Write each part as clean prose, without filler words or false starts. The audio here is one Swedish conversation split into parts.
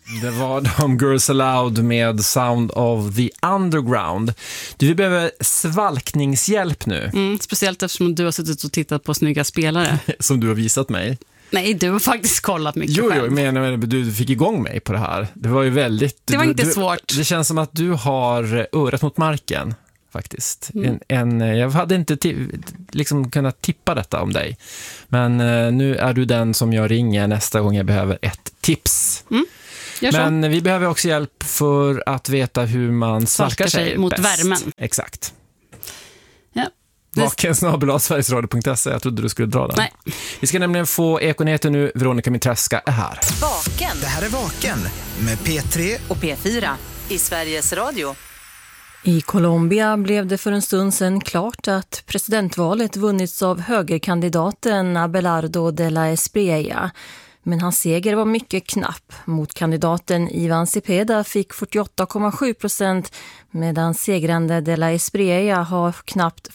Det var de Girls Aloud med Sound of the Underground. Vi behöver svalkningshjälp nu. Speciellt eftersom du har suttit och tittat på snygga spelare. Som du har visat mig. Nej, du har faktiskt kollat mycket själv. Jo, men du fick igång mig på det här. Det var ju väldigt... Det var inte svårt. Det känns som att du har örat mot marken, faktiskt. Jag hade inte liksom kunnat tippa detta om dig. Men nu är du den som jag ringer nästa gång jag behöver ett tips. Men vi behöver också hjälp för att veta hur man svalkar sig mot bäst. värmen. Exakt. Ja. Vaken@sverigesradio.se. Jag trodde du skulle dra den. Nej. Vi ska nämligen få Ekonyheter nu. Veronica Mitreska är här. Vaken. Det här är Vaken med P3 och P4 i Sveriges Radio. I Colombia blev det för en stund sedan klart att presidentvalet vunnits av högerkandidaten Abelardo de la Espriella. Men hans seger var mycket knapp. Mot kandidaten Ivan Cepeda fick 48,7%, medan segrande de la Espriella har knappt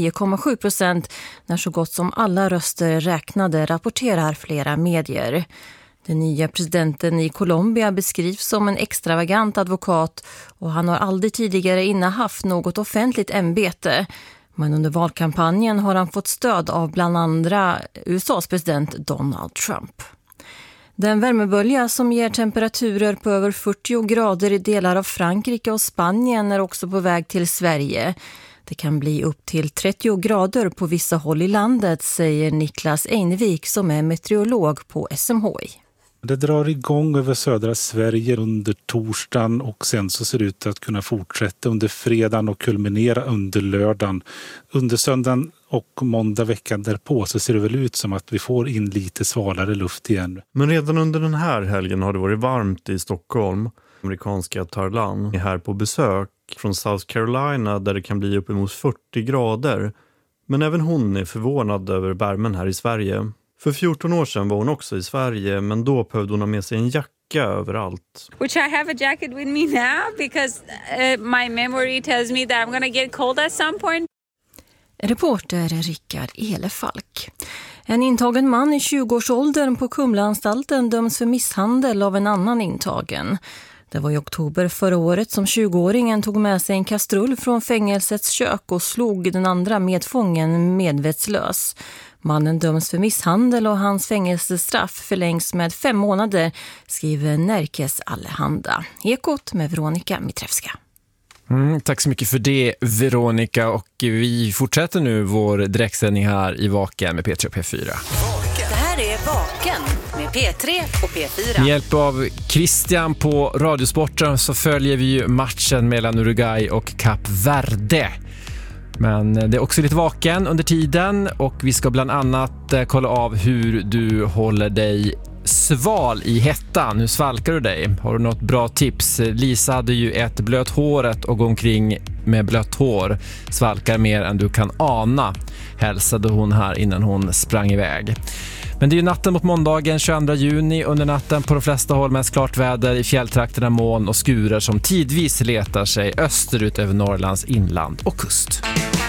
49,7% när så gott som alla röster räknade, rapporterar flera medier. Den nya presidenten i Colombia beskrivs som en extravagant advokat och han har aldrig tidigare innehaft något offentligt ämbete. Men under valkampanjen har han fått stöd av bland andra USAs president Donald Trump. Den värmebölja som ger temperaturer på över 40 grader i delar av Frankrike och Spanien är också på väg till Sverige. Det kan bli upp till 30 grader på vissa håll i landet, säger Niklas Einevik som är meteorolog på SMHI. Det drar igång över södra Sverige under torsdagen och sen så ser det ut att kunna fortsätta under fredagen och kulminera under lördagen. Under söndagen och måndag veckan därpå så ser det väl ut som att vi får in lite svalare luft igen. Men redan under den här helgen har det varit varmt i Stockholm. Amerikanska Tarlan är här på besök från South Carolina där det kan bli uppemot 40 grader. Men även hon är förvånad över värmen här i Sverige. För 14 år sedan var hon också i Sverige, men då behövde hon ha med sig en jacka överallt. Which I have a jacket with me now because my memory tells me that I'm going to get cold at some point. Reporter Rickard Elefalk. En intagen man i 20-årsåldern på Kumlaanstalten döms för misshandel av en annan intagen. Det var i oktober förra året som 20-åringen tog med sig en kastrull från fängelsets kök och slog den andra medfången medvetslös. Mannen döms för misshandel och hans fängelsestraff förlängs med 5 månader, skriver Närkes Allehanda. Ekot med Veronica Mitreska. Tack så mycket för det, Veronica. Och vi fortsätter nu vår direktsändning här i Vaken med P3 och P4. Det här är Vaken med P3 och P4. Med hjälp av Christian på Radiosporten så följer vi ju matchen mellan Uruguay och Kap Verde. Men det är också lite vaken under tiden och vi ska bland annat kolla av hur du håller dig sval i hettan. Hur svalkar du dig? Har du något bra tips? Lisa hade ju ett blöt håret och går omkring med blött hår. Svalkar mer än du kan ana, hälsade hon här innan hon sprang iväg. Men det är ju natten mot måndagen 22 juni. Under natten på de flesta håll mest klart väder, i fjälltrakterna moln och skurer som tidvis letar sig österut över Norrlands inland och kust.